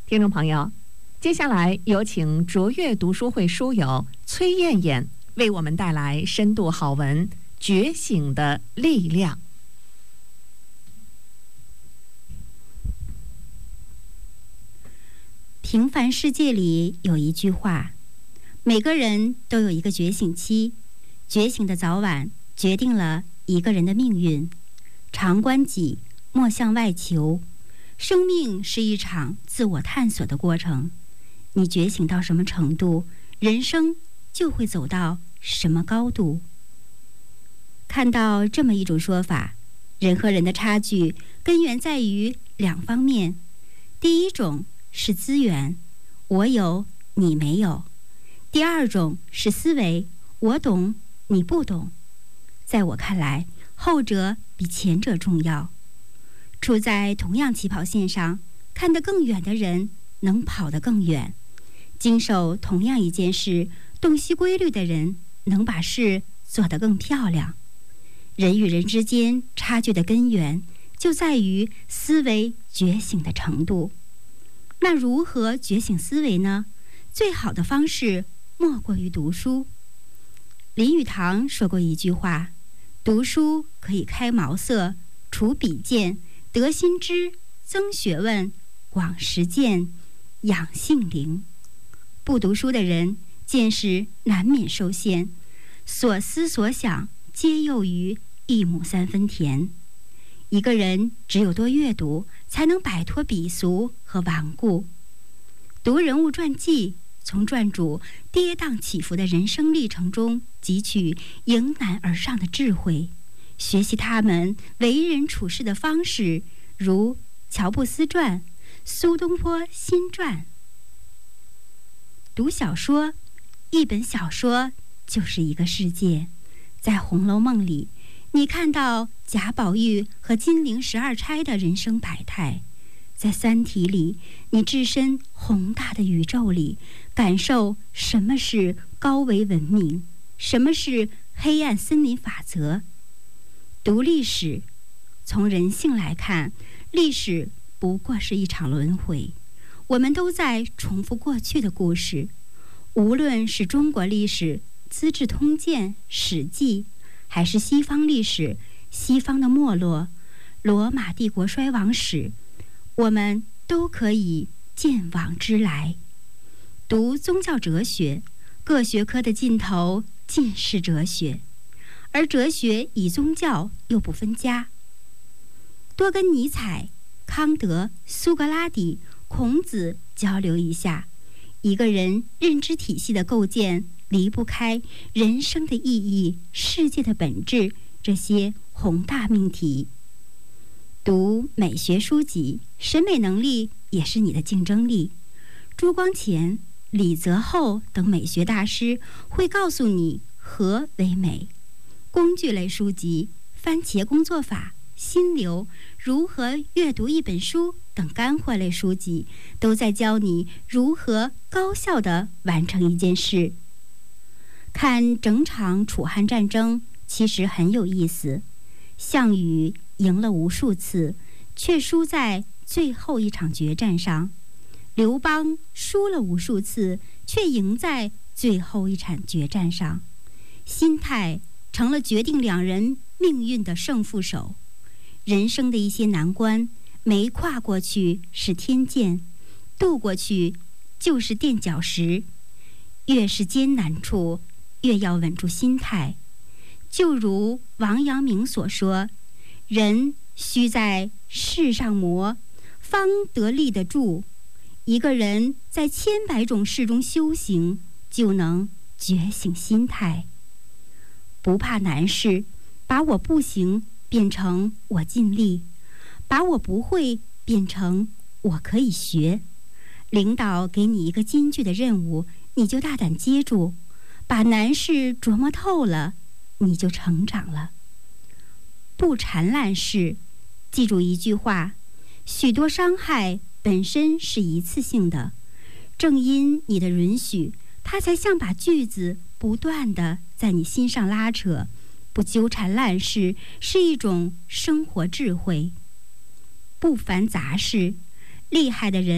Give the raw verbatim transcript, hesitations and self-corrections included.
听众朋友，接下来有请卓越读书会书友崔艳艳为我们带来深度好文《觉醒的力量》。 平凡世界里有一句话，每个人都有一个觉醒期，觉醒的早晚决定了一个人的命运。常观己，莫向外求。生命是一场自我探索的过程，你觉醒到什么程度，人生就会走到什么高度。看到这么一种说法，人和人的差距根源在于两方面。第一种是资源，我有你没有；第二种是思维，我懂你不懂。在我看来，后者比前者重要。处在同样起跑线上，看得更远的人能跑得更远；经手同样一件事，洞悉规律的人能把事做得更漂亮。人与人之间差距的根源就在于思维觉醒的程度。那如何觉醒思维呢？最好的方式莫过于读书。林语堂说过一句话：读书可以开茅塞，除鄙见，得新知，增学问，广实践，养性灵。不读书的人见识难免受限，所思所想皆囿于一亩三分田。一个人只有多阅读，才能摆脱鄙俗和顽固。读人物传记，从传主跌宕起伏的人生历程中汲取迎难而上的智慧，学习他们为人处事的方式，如乔布斯传、苏东坡新传。读小说，一本小说就是一个世界。在《红楼梦》里，你看到贾宝玉和金陵十二钗的人生百态；在《三体》里，你置身宏大的宇宙里，感受什么是高维文明，什么是黑暗森林法则。读历史，从人性来看，历史不过是一场轮回，我们都在重复过去的故事。无论是中国历史《资治通鉴》《史记》，还是西方历史西方的没落、罗马帝国衰亡史，我们都可以见往知来。读宗教哲学，各学科的尽头尽是哲学，而哲学与宗教又不分家。多跟尼采、康德、苏格拉底、孔子交流一下，一个人认知体系的构建离不开人生的意义、世界的本质这些宏大命题。读美学书籍，审美能力也是你的竞争力。朱光潜、李泽厚等美学大师会告诉你何为美。工具类书籍、番茄工作法、心流、如何阅读一本书等干货类书籍，都在教你如何高效地完成一件事。看整场楚汉战争其实很有意思，项羽赢了无数次，却输在最后一场决战上；刘邦输了无数次，却赢在最后一场决战上。心态成了决定两人命运的胜负手。人生的一些难关，没跨过去是天堑，渡过去就是垫脚石。越是艰难处，越要稳住心态。就如王阳明所说，人须在世上磨，方得立得住。一个人在千百种事中修行，就能觉醒心态。不怕难事，把我不行变成我尽力，把我不会变成我可以学。领导给你一个艰巨的任务，你就大胆接住，把难事琢磨透了，你就成长了。不缠烂事，记住一句话：许多伤害本身是一次性的，正因你的允许，它才像把锯子不断地在你心上拉扯。不纠缠烂事是一种生活智慧。不烦杂事，厉害的人